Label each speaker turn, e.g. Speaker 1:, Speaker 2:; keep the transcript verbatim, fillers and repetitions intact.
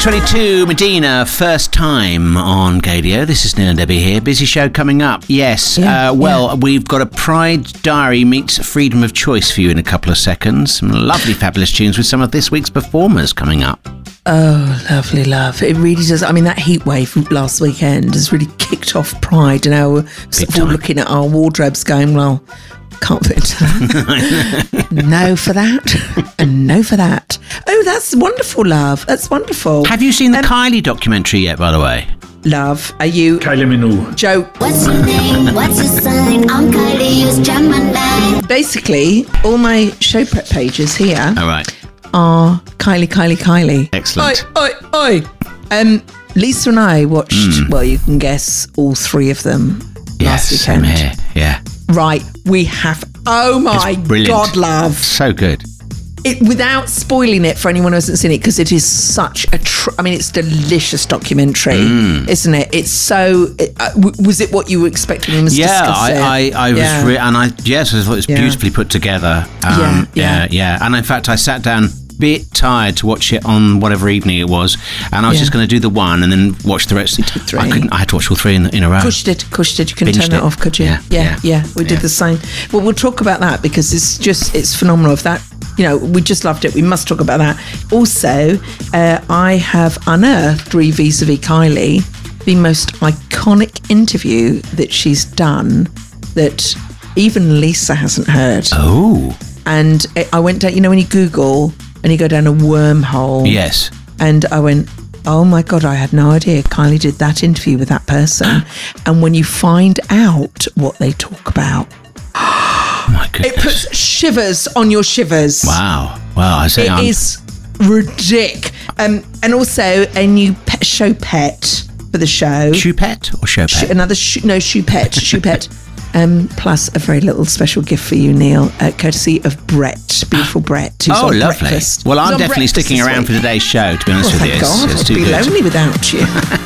Speaker 1: twenty-two, Medina, first time on Gadio. This is Neil and Debbie here. Busy show coming up. Yes,
Speaker 2: Yeah,
Speaker 1: uh, well,
Speaker 2: yeah.
Speaker 1: we've got a Pride Diary meets Freedom of Choice for you in a couple of seconds. Some lovely, fabulous tunes with some of this week's performers coming up.
Speaker 2: Oh, lovely love. It really does. I mean, that heat wave last weekend has really kicked off Pride, and now we're sort of all
Speaker 1: time.
Speaker 2: looking at our wardrobes going, well, can't fit into that. No for that, and no for that. Oh, that's wonderful, love. That's wonderful.
Speaker 1: Have you seen the
Speaker 2: Um,
Speaker 1: Kylie documentary yet, by the way?
Speaker 2: Love, are you...
Speaker 3: Kylie Minogue.
Speaker 2: Joe,
Speaker 4: What's your name? What's your sign? I'm Kylie, use Gemini.
Speaker 2: basically, all my show prep pages here
Speaker 1: All right.
Speaker 2: are Kylie, Kylie, Kylie.
Speaker 1: Excellent.
Speaker 2: Oi, oi, oi. Um, Lisa and I watched, well, you can guess, all three of them
Speaker 1: Yes,
Speaker 2: last
Speaker 1: same
Speaker 2: weekend.
Speaker 1: here. Yeah.
Speaker 2: Right, we have. Oh my
Speaker 1: It's brilliant.
Speaker 2: God, love!
Speaker 1: So good.
Speaker 2: It without spoiling it for anyone who hasn't seen it, because it is such a. Tr- I mean, it's a delicious documentary,
Speaker 1: Mm.
Speaker 2: isn't it? It's so. It, uh, w- was it what you were expecting? We must
Speaker 1: Yeah,
Speaker 2: discuss
Speaker 1: I,
Speaker 2: it.
Speaker 1: I, I was,
Speaker 2: Yeah.
Speaker 1: re- and I, yes, I thought it was
Speaker 2: Yeah.
Speaker 1: beautifully put together. Um,
Speaker 2: Yeah, yeah.
Speaker 1: yeah, yeah. And in fact, I sat down a bit tired to watch it on whatever evening it was, and I was
Speaker 2: Yeah.
Speaker 1: just going to do the one and then watch the rest.
Speaker 2: did three.
Speaker 1: I couldn't. I had to watch all three in, in a row.
Speaker 2: Of course you did. Of course you did. You couldn't
Speaker 1: Binged
Speaker 2: turn it
Speaker 1: it.
Speaker 2: off, could you?
Speaker 1: Yeah,
Speaker 2: yeah,
Speaker 1: yeah.
Speaker 2: yeah. We did
Speaker 1: Yeah.
Speaker 2: the same. Well, we'll talk about that because it's just it's phenomenal. If that, you know, we just loved it. We must talk about that. Also, uh, I have unearthed re vis-a-vis Kylie the most iconic interview that she's done that even Lisa hasn't heard.
Speaker 1: Oh,
Speaker 2: And I- I went down. You know, when you Google and you go down a wormhole.
Speaker 1: yes.
Speaker 2: And I went, oh my God, I had no idea Kylie did that interview with that person. And when you find out what they talk about,
Speaker 1: Oh my
Speaker 2: it
Speaker 1: goodness.
Speaker 2: puts shivers on your shivers.
Speaker 1: Wow. Wow. I say
Speaker 2: It
Speaker 1: I'm,
Speaker 2: is ridiculous. Um, and also a new pet show pet for the show.
Speaker 1: shoe pet or show
Speaker 2: Sh-
Speaker 1: pet?
Speaker 2: Another sh- no shoe pet, shoe pet. Um, plus a very little special gift for you, Neil, uh, courtesy of Brett, beautiful Brett. Who's
Speaker 1: Oh,
Speaker 2: on
Speaker 1: lovely.
Speaker 2: Breakfast.
Speaker 1: Well,
Speaker 2: Who's
Speaker 1: I'm
Speaker 2: on
Speaker 1: definitely
Speaker 2: Breakfast
Speaker 1: sticking
Speaker 2: this
Speaker 1: around
Speaker 2: week.
Speaker 1: for today's show, to be honest
Speaker 2: Oh,
Speaker 1: with
Speaker 2: thank
Speaker 1: you. It's,
Speaker 2: God,
Speaker 1: it's
Speaker 2: I'd
Speaker 1: too
Speaker 2: be
Speaker 1: good.
Speaker 2: lonely without you.